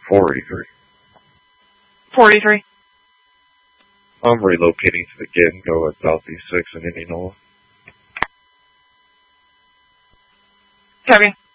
483. 483. I'm relocating to the Get and Go at Southeast 6 in Indianola. Copy.